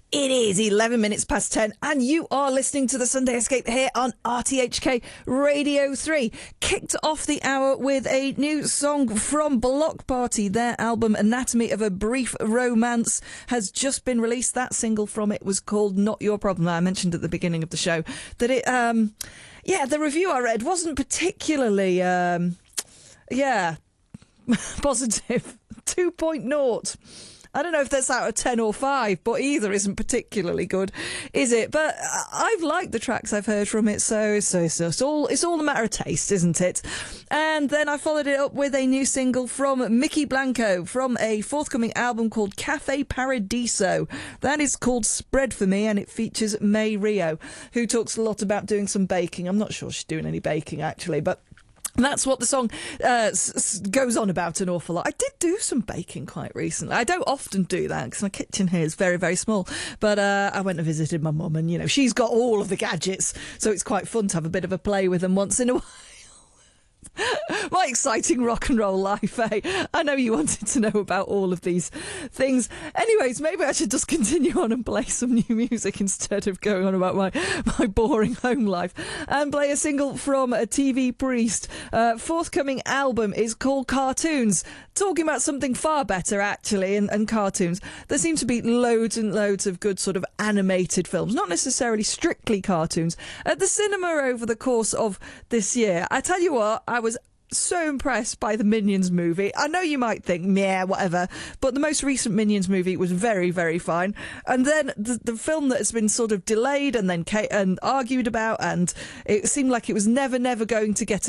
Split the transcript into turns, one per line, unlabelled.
It is 11 minutes past 10 and you are listening to the Sunday Escape here on RTHK Radio 3. Kicked off the hour with a new song from Bloc Party. Their album Anatomy of a Brief Romance has just been released. That single from it was called Not Your Problem. I mentioned at the beginning of the show that it, the review I read wasn't particularly, positive. 2.0. I don't know if that's out of 10 or 5, but either isn't particularly good, is it? But I've liked the tracks I've heard from it, so it's all a matter of taste, isn't it? And then I followed it up with a new single from Mickey Blanco from a forthcoming album called Cafe Paradiso. That is called Spread For Me, and it features May Rio, who talks a lot about doing some baking. I'm not sure she's doing any baking, actually, but that's what the song goes on about an awful lot. I did do some baking quite recently. I don't often do that because my kitchen here is very, very small. But I went and visited my mum and, she's got all of the gadgets. So it's quite fun to have a bit of a play with them once in a while. My exciting rock and roll life, eh? I know you wanted to know about all of these things. Anyways, maybe I should just continue on and play some new music instead of going on about my boring home life and play a single from a TV Priest. Forthcoming album is called Cartoons. Talking about something far better, actually, and cartoons. There seem to be loads and loads of good sort of animated films, not necessarily strictly cartoons, at the cinema over the course of this year. I tell you what, I was so impressed by the Minions movie. I know you might think, meh, whatever, but the most recent Minions movie was very, very fine. And then the film that has been sort of delayed and then and argued about, and it seemed like it was never going to get